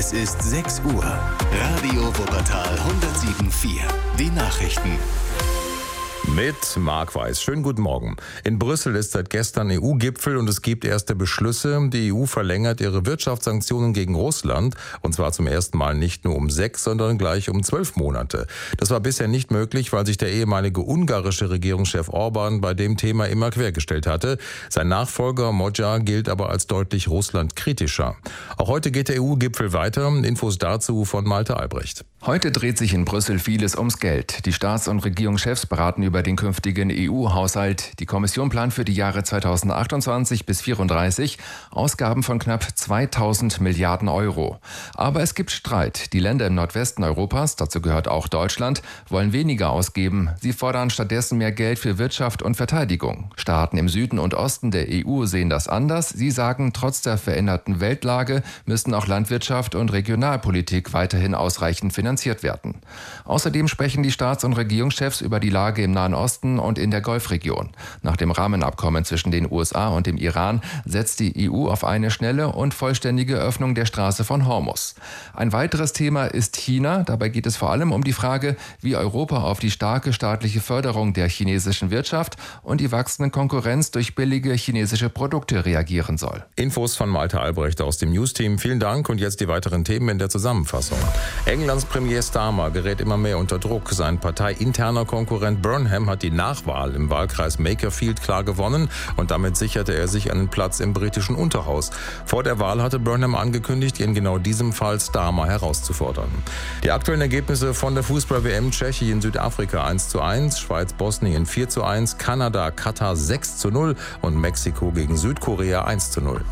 Es ist 6 Uhr. Radio Wuppertal 107.4. Die Nachrichten. Mit Marc Weiß. Schönen guten Morgen. In Brüssel ist seit gestern EU-Gipfel und es gibt erste Beschlüsse. Die EU verlängert ihre Wirtschaftssanktionen gegen Russland. Und zwar zum ersten Mal nicht nur um 6, sondern gleich um 12 Monate. Das war bisher nicht möglich, weil sich der ehemalige ungarische Regierungschef Orban bei dem Thema immer quergestellt hatte. Sein Nachfolger Magyar gilt aber als deutlich russlandkritischer. Auch heute geht der EU-Gipfel weiter. Infos dazu von Malte Albrecht. Heute dreht sich in Brüssel vieles ums Geld. Die Staats- und Regierungschefs beraten über den künftigen EU-Haushalt. Die Kommission plant für die Jahre 2028 bis 2034 Ausgaben von knapp 2000 Milliarden Euro. Aber es gibt Streit. Die Länder im Nordwesten Europas, dazu gehört auch Deutschland, wollen weniger ausgeben. Sie fordern stattdessen mehr Geld für Wirtschaft und Verteidigung. Staaten im Süden und Osten der EU sehen das anders. Sie sagen, trotz der veränderten Weltlage müssen auch Landwirtschaft und Regionalpolitik weiterhin ausreichend finanziert werden. Außerdem sprechen die Staats- und Regierungschefs über die Lage im Nahen Osten und in der Golfregion. Nach dem Rahmenabkommen zwischen den USA und dem Iran setzt die EU auf eine schnelle und vollständige Öffnung der Straße von Hormuz. Ein weiteres Thema ist China. Dabei geht es vor allem um die Frage, wie Europa auf die starke staatliche Förderung der chinesischen Wirtschaft und die wachsende Konkurrenz durch billige chinesische Produkte reagieren soll. Infos von Malte Albrecht aus dem Newsteam. Vielen Dank und jetzt die weiteren Themen in der Zusammenfassung. Englands Premier Starmer gerät immer mehr unter Druck. Sein parteiinterner Konkurrent Burnham hat die Nachwahl im Wahlkreis Makerfield klar gewonnen und damit sicherte er sich einen Platz im britischen Unterhaus. Vor der Wahl hatte Burnham angekündigt, in genau diesem Fall Starmer herauszufordern. Die aktuellen Ergebnisse von der Fußball-WM: Tschechien, Südafrika 1:1, Schweiz, Bosnien 4:1, Kanada, Katar 6:0 und Mexiko gegen Südkorea 1:0.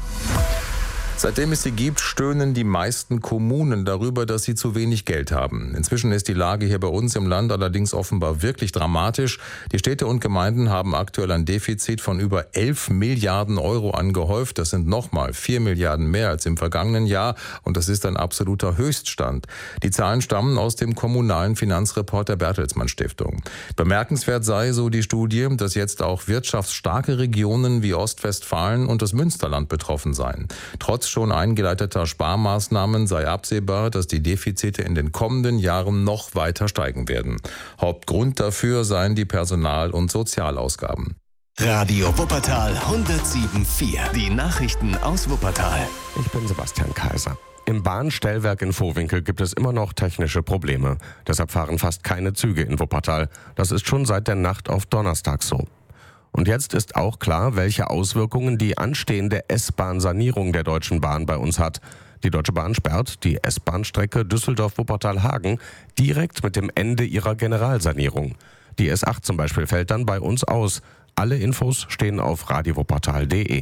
Seitdem es sie gibt, stöhnen die meisten Kommunen darüber, dass sie zu wenig Geld haben. Inzwischen ist die Lage hier bei uns im Land allerdings offenbar wirklich dramatisch. Die Städte und Gemeinden haben aktuell ein Defizit von über 11 Milliarden Euro angehäuft. Das sind nochmal 4 Milliarden mehr als im vergangenen Jahr und das ist ein absoluter Höchststand. Die Zahlen stammen aus dem kommunalen Finanzreport der Bertelsmann Stiftung. Bemerkenswert sei, so die Studie, dass jetzt auch wirtschaftsstarke Regionen wie Ostwestfalen und das Münsterland betroffen seien. Trotz schon eingeleiteter Sparmaßnahmen sei absehbar, dass die Defizite in den kommenden Jahren noch weiter steigen werden. Hauptgrund dafür seien die Personal- und Sozialausgaben. Radio Wuppertal 107.4. Die Nachrichten aus Wuppertal. Ich bin Sebastian Kaiser. Im Bahnstellwerk in Vohwinkel gibt es immer noch technische Probleme. Deshalb fahren fast keine Züge in Wuppertal. Das ist schon seit der Nacht auf Donnerstag so. Und jetzt ist auch klar, welche Auswirkungen die anstehende S-Bahn-Sanierung der Deutschen Bahn bei uns hat. Die Deutsche Bahn sperrt die S-Bahn-Strecke Düsseldorf-Wuppertal-Hagen direkt mit dem Ende ihrer Generalsanierung. Die S8 zum Beispiel fällt dann bei uns aus. Alle Infos stehen auf radiowuppertal.de.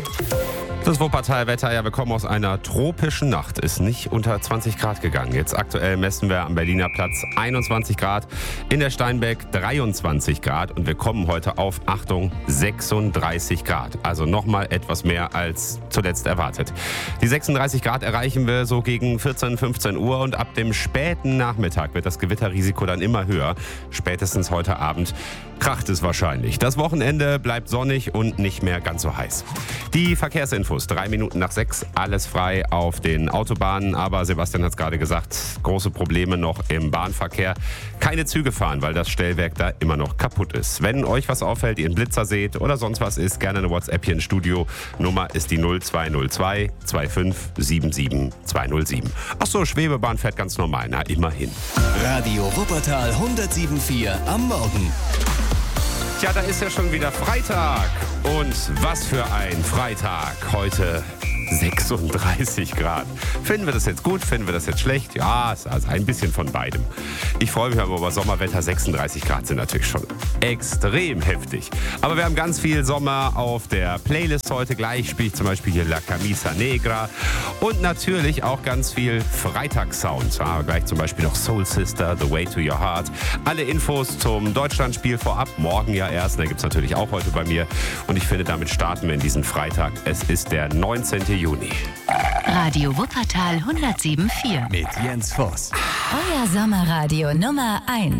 Das Wuppertal-Wetter, ja, wir kommen aus einer tropischen Nacht, ist nicht unter 20 Grad gegangen. Jetzt aktuell messen wir am Berliner Platz 21 Grad, in der Steinbeck 23 Grad und wir kommen heute auf, Achtung, 36 Grad. Also nochmal etwas mehr als zuletzt erwartet. Die 36 Grad erreichen wir so gegen 14, 15 Uhr und ab dem späten Nachmittag wird das Gewitterrisiko dann immer höher. Spätestens heute Abend kracht es wahrscheinlich. Das Wochenende bleibt sonnig und nicht mehr ganz so heiß. Die Verkehrsinfos, 3 Minuten nach 6, alles frei auf den Autobahnen. Aber Sebastian hat es gerade gesagt, große Probleme noch im Bahnverkehr. Keine Züge fahren, weil das Stellwerk da immer noch kaputt ist. Wenn euch was auffällt, ihr einen Blitzer seht oder sonst was ist, gerne eine WhatsApp hier ins Studio. Nummer ist die 0202 25 77 207. Achso, Schwebebahn fährt ganz normal, na immerhin. Radio Wuppertal 107.4 am Morgen. Tja, da ist ja schon wieder Freitag. Und was für ein Freitag. Heute 36 Grad. Finden wir das jetzt gut? Finden wir das jetzt schlecht? Ja, es ist ein bisschen von beidem. Ich freue mich aber über Sommerwetter. 36 Grad sind natürlich schon extrem heftig. Aber wir haben ganz viel Sommer auf der Playlist heute. Gleich spiele ich zum Beispiel hier La Camisa Negra. Und natürlich auch ganz viel Freitagssound. Ja, gleich zum Beispiel noch Soul Sister, The Way to Your Heart. Alle Infos zum Deutschlandspiel vorab. Morgen ja erst. Da gibt es natürlich auch heute bei mir. Und ich finde, damit starten wir in diesen Freitag. Es ist der 19. Juni. Radio Wuppertal 107.4. Mit Jens Voss. Euer Sommerradio Nummer 1.